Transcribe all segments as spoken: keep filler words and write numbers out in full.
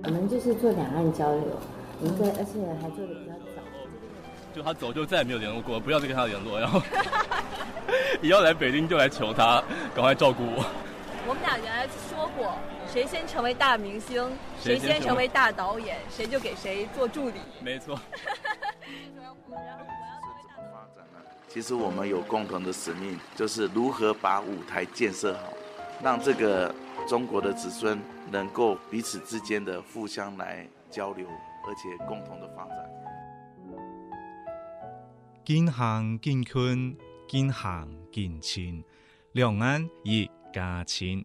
我们就是做两岸交流，我们在而且还做的比较早。 就他走就再也没有联络过，不要再跟他联络，然后以后来北京就来求他赶快照顾我。 我们俩原来说过，谁先成为大明星，谁先成为大导演，谁就给谁做助理。 没错。 其实我们有共同的使命，就是如何把舞台建设好，让这个中国的子孙能够彼此之间的互相来交流，而且共同的发展。 近乡近近，近乡近亲，两岸一家亲。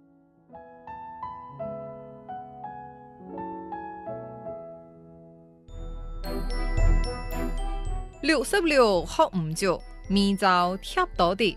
六十六學唔足，面罩貼到啲。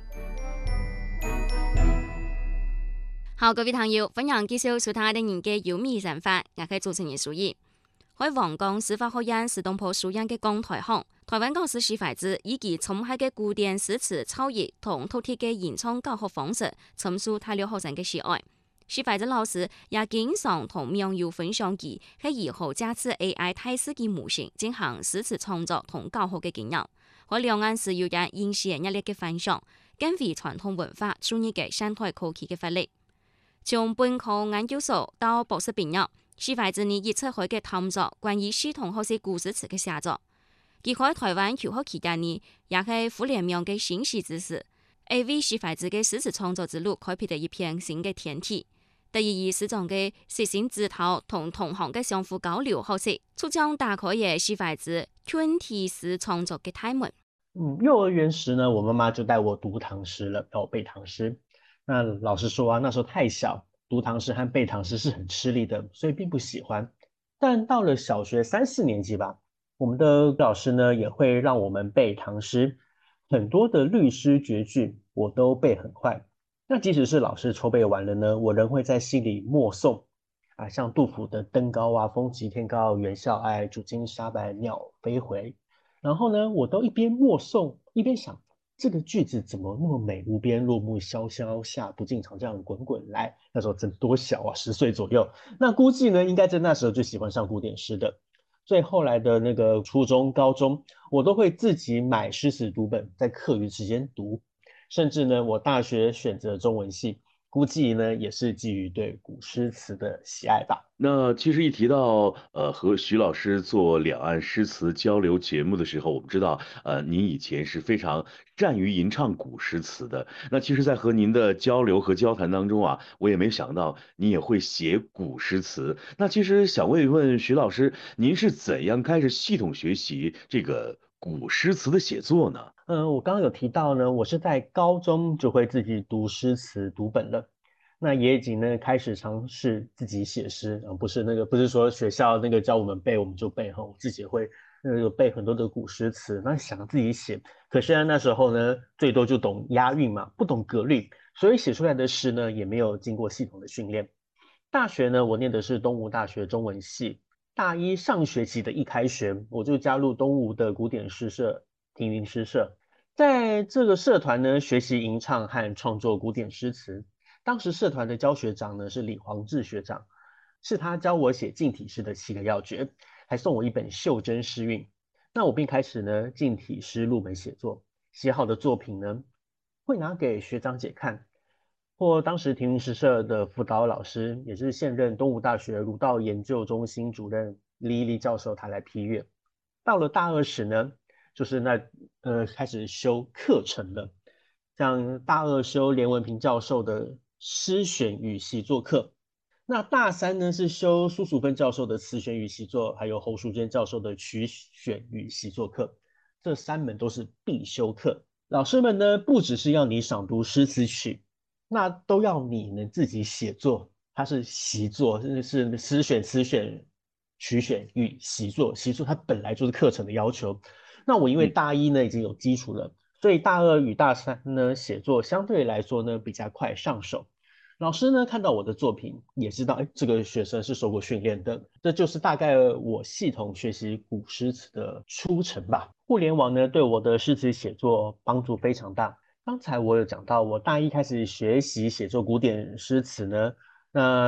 好，各位朋友，歡迎繼續收睇的人嘅有米人法，我係主持人蘇怡。喺皇崗司法學院史東坡書院嘅講台行，台灣教師徐懷之以其聰慧嘅古典詩詞造詣同獨特嘅演唱教學方式，深受大陸學生嘅喜愛。徐懷之老師也經常同網友分享其係如何借此 A I 大數據模型進行詩詞創作同教學嘅經驗。喺兩岸是有人應時一列嘅分享，更為傳統文化專業嘅生態科技嘅發力。從本科研究所到博士畢業，徐懷之呢熱切開嘅探索關於系統學習古詩詞嘅寫作。佢喺台灣求學期間呢，也係互聯網嘅信息知識，而為徐懷之嘅詩詞創作之路開闢咗一片新嘅天地。第二以市長嘅實行指導同同行嘅相互交流學習，促將打開嘅徐懷之全體詩創作嘅大門。 嗯，幼兒園時呢，我媽媽就帶我讀唐詩了，要我背唐詩。那老實說啊，那時候太小，讀唐詩和背唐詩是很吃力的，所以並不喜歡。但到了小學三四年級吧，我們的老師呢也會讓我們背唐詩，很多的律詩絕句我都背很快。那即使是老師籌備完了呢，我仍會在心裡默誦啊，像杜甫的登高啊，風急天高猿嘯哀，渚驚沙白鳥飛回。然後呢，我都一邊默誦一邊想，這個句子怎麼那麼美？無邊落木蕭蕭下，不盡長江滾滾來。那時候真多小啊，十歲左右。那估計呢，應該在那時候就喜歡上古典詩的。所以後來的那個初中、高中，我都會自己買詩詞讀本，在課餘時間讀。甚至呢，我大學選擇中文系，估計呢也是基於對古詩詞的喜愛吧。 那其實一提到呃和徐老師做兩岸詩詞交流節目的時候，我們知道呃您以前是非常善於吟唱古詩詞的。那其實在和您的交流和交談當中啊，我也沒想到你也會寫古詩詞。那其實想問一問徐老師，您是怎樣開始系統學習這個古詩詞的寫作呢？ 嗯，我剛剛有提到呢，我是在高中就會自己讀詩詞讀本了。那也已經呢開始嘗試自己寫詩，而不是那個不是說學校那個教我們背我們就背哈，我自己會呃背很多的古詩詞，那想自己寫。可是呢那時候呢最多就懂押韻嘛，不懂格律，所以寫出來的詩呢也沒有經過系統的訓練。大學呢我念的是東吳大學中文系，大一上學期的一開學我就加入東吳的古典詩社亭林詩社，在這個社團呢學習吟唱和創作古典詩詞。當時社團的教學長呢是李煌志學長，是他教我寫近體詩的七個要訣，還送我一本袖珍詩韻。那我便開始呢近體詩入門寫作，寫好的作品呢會拿給學長姐看，或當時亭林詩社的輔導老師，也是現任東吳大學儒道研究中心主任李一黎教授，他來批閱。到了大二時呢，就是那呃開始修課程了，像大二修連文平教授的詩選與習作課，那大三呢是修蘇淑芬教授的詞選與習作，還有侯淑娟教授的曲選與習作課，這三門都是必修課。老師們呢不只是要你賞讀詩詞曲，那都要你能自己寫作，它是習作，是是詩選、詞選、曲選與習作，習作它本來就是課程的要求。那我因為大一呢已經有基礎了，所以大二與大三呢寫作相對來說呢比較快上手。老師呢看到我的作品也知道，哎，這個學生是受過訓練的，這就是大概我系統學習古詩詞的初程吧。互聯網呢對我的詩詞寫作幫助非常大。剛才我有講到，我大一開始學習寫作古典詩詞呢，那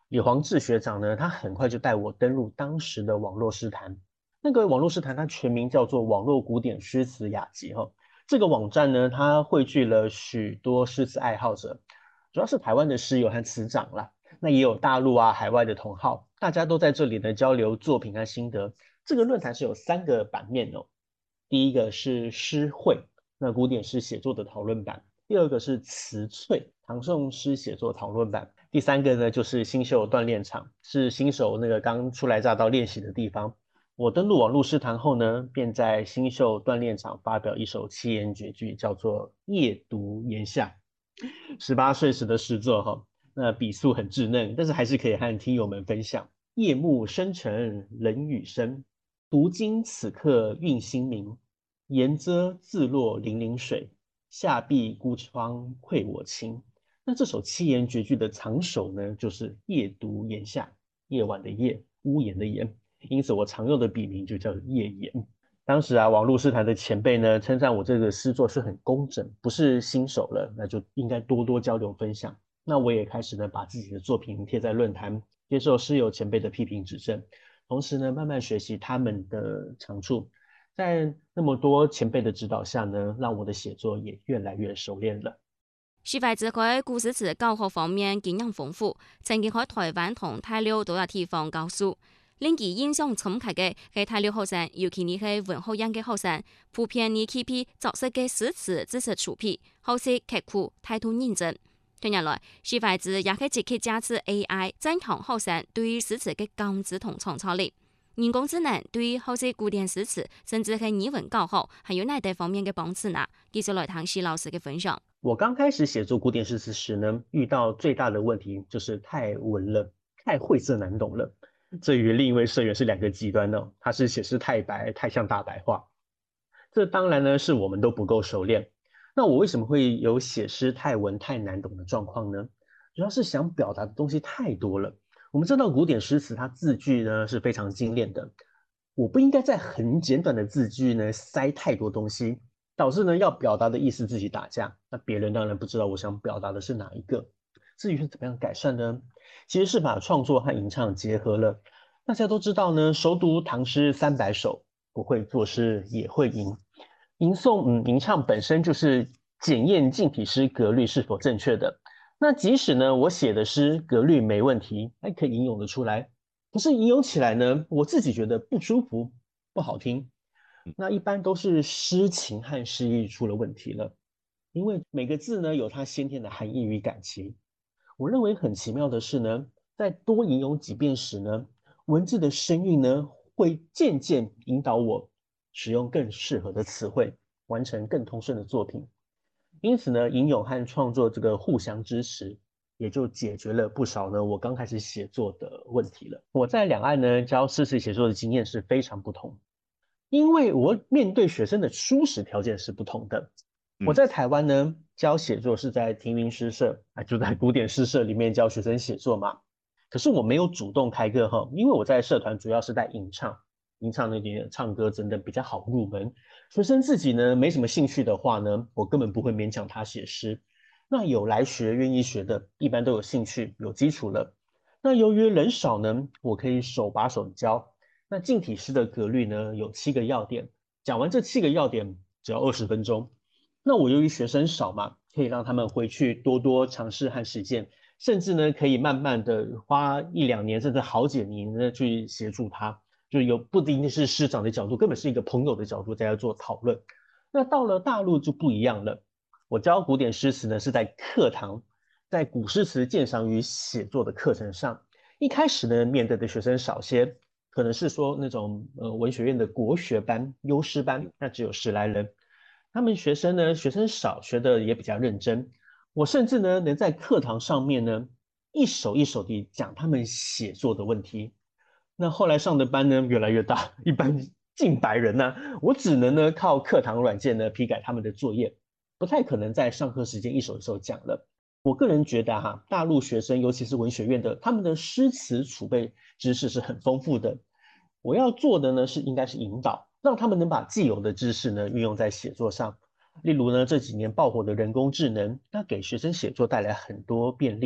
李黄志学长呢，他很快就带我登入当时的网络诗坛。那个网络诗坛它全名叫做网络古典诗词雅集哈。这个网站呢，它汇聚了许多诗词爱好者，主要是台湾的诗友和词长啦。那也有大陆啊、海外的同好，大家都在这里呢交流作品和心得。这个论坛是有三个版面哦。第一个是诗会，那古典诗写作的讨论版；第二个是词粹，唐宋诗写作讨论版；第三个呢就是新秀锻炼场，是新手那个刚初来乍到练习的地方。我登录网络诗坛后呢，便在新秀锻炼场发表一首七言绝句，叫做《夜读檐下》。十八岁时的诗作哈，那笔速很稚嫩，但是还是可以和听友们分享。夜幕深沉冷雨声，读经此刻韵心明。檐遮自落泠泠水，下壁孤窗窥我清。那这首七言绝句的藏首呢，就是夜读檐下，夜晚的夜，屋檐的檐，因此我常用的笔名就叫夜檐。当时啊，网络诗坛的前辈呢，称赞我这个诗作是很工整，不是新手了，那就应该多多交流分享。那我也开始呢，把自己的作品贴在论坛，接受诗友前辈的批评指正，同时呢，慢慢学习他们的长处。在那么多前辈的指导下呢，让我的写作也越来越熟练了。 徐怀之喺古诗詞教學方面經驗豐富，曾經喺台灣同大陸多個地方教書。令其印象深刻嘅係大陸學生，尤其係文學院嘅學生，普遍以起批作詩嘅詩詞知識出批，好寫刻苦，態度認真。近日來，徐懷之也係積極加持 A I 增強學生對詩詞嘅感知同創造力。人工智能對好寫古典詩詞，甚至係語文教學，還有哪啲方面嘅幫助呢？繼續來聽徐老師嘅分享。 我剛開始寫作古典詩詞時呢，遇到最大的問題就是太文了，太晦澀難懂了。這與另一位社員是兩個極端哦，他是寫詩太白，太像大白話。這當然呢，是我們都不夠熟練。那我為什麼會有寫詩太文太難懂的狀況呢？主要是想表達的東西太多了。我們知道古典詩詞它字句呢是非常精煉的，我不應該在很簡短的字句呢塞太多東西，導致呢要表達的意思自己打架，那別人當然不知道我想表達的是哪一個。至於是怎麼樣改善呢？其實是把創作和吟唱結合了。大家都知道呢，熟讀唐詩三百首，不會作詩也會吟。吟誦嗯吟唱本身就是檢驗近體詩格律是否正確的。那即使呢我寫的詩格律沒問題，還可以吟詠得出來，可是吟詠起來呢，我自己覺得不舒服，不好聽。那一般都是詩情和詩意出了問題了，因為每個字呢有它先天的含義與感情。我認為很奇妙的是呢，在多吟詠幾遍時呢，文字的聲韻呢會漸漸引導我使用更適合的詞彙，完成更通順的作品。因此呢，吟詠和創作這個互相支持，也就解決了不少呢我剛開始寫作的問題了。我在兩岸呢教詩詞寫作的經驗是非常不同，因為我面對學生的初始條件是不同的。我在台灣呢教寫作是在庭雲詩社，就在古典詩社裡面教學生寫作嘛。可是我沒有主動開課哈，因為我在社團主要是在吟唱，吟唱那點唱歌真的比較好入門。學生自己呢沒什麼興趣的話呢，我根本不會勉強他寫詩。那有來學願意學的，一般都有興趣，有基礎了。那由於人少呢，我可以手把手教。那近體詩的格律呢有七個要點，講完這七個要點只要二十分鐘。那我由於學生少嘛，可以讓他們回去多多嘗試和實踐，甚至呢可以慢慢的花一兩年甚至好幾年呢去協助他，就有不一定是師長的角度，根本是一個朋友的角度在做討論。那到了大陸就不一樣了，我教古典詩詞呢是在課堂，在古詩詞鑑賞與寫作的課程上，一開始呢面對的學生少些，可能是說那種呃文學院的國學班、優師班，那只有十來人。他們學生呢，學生少，學得也比較認真。我甚至呢，能在課堂上面呢，一首一首地講他們寫作的問題。那後來上的班呢，越來越大，一班近百人呢、啊，我只能呢靠課堂軟件呢批改他們的作業，不太可能在上課時間一首一首講了。我個人覺得哈、啊，大陸學生，尤其是文學院的，他們的詩詞儲備知識是很豐富的。我要做的呢，是應該是引導。讓他們能把既有的知識呢運用在寫作上。例如呢，這幾年爆火的人工智能，那給學生寫作帶來很多便利。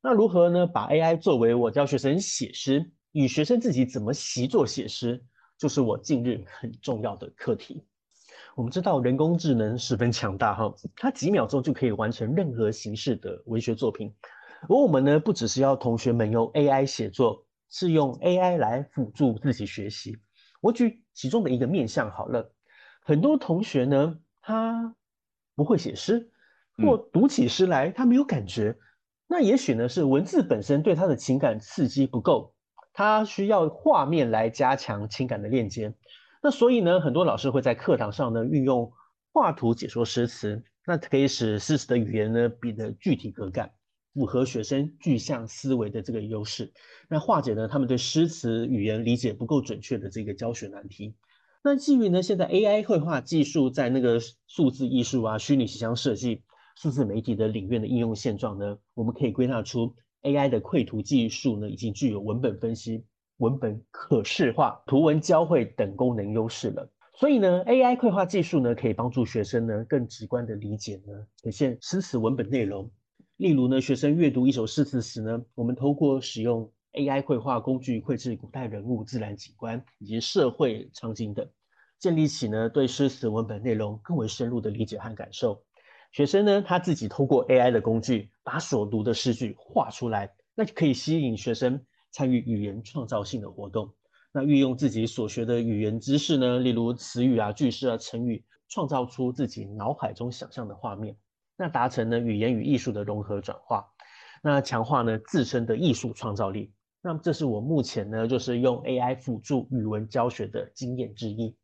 那如何呢把 A I 作为我教学生写诗，与学生自己怎么习作写诗，就是我近日很重要的课题。我们知道人工智能十分强大哈，它几秒钟就可以完成任何形式的文学作品。而我们呢，不只是要同学们用 A I 写作，是用 A I 来辅助自己学习。我举其中的一个面向好了，很多同学呢，他不会写诗，或读起诗来他没有感觉，那也许呢是文字本身对他的情感刺激不够，他需要画面来加强情感的链接。那所以呢，很多老师会在课堂上呢运用画图解说诗词，那可以使诗词的语言呢变得具体可感，符合学生具象思维的这个优势，那化解呢他们对诗词语言理解不够准确的这个教学难题。那基于呢现在 A I 绘画技术在那个数字艺术啊、虚拟形象设计、数字媒体的领域的应用现状呢，我们可以归纳出 A I 的绘图技术呢已经具有文本分析、文本可视化、图文交汇等功能优势了。所以呢 A I 绘画技术呢可以帮助学生呢更直观的理解呢呈现诗词文本内容。例如呢学生阅读一首诗词时呢，我们透过使用 A I 绘画工具绘制古代人物、自然景观以及社会场景等，建立起呢对诗词文本内容更为深入的理解和感受。学生呢他自己透过 A I 的工具把所读的诗句画出来，那就可以吸引学生参与语言创造性的活动。那运用自己所学的语言知识呢，例如词语啊、句式啊、成语，创造出自己脑海中想象的画面，那达成呢语言与艺术的融合转化，那强化呢自身的艺术创造力。那么这是我目前呢就是用 A I 辅助语文教学的经验之一。